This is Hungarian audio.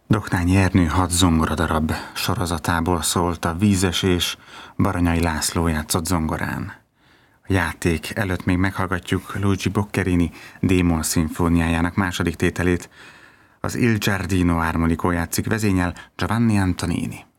Doknányi Ernő 6 zongoradarab sorozatából szólt a Vízesés, Baranyai László játszott zongorán. A játék előtt még meghallgatjuk Luigi Boccherini D-moll szimfóniájának második tételét, az Il Giardino Armonico játszik, vezényel Giovanni Antonini.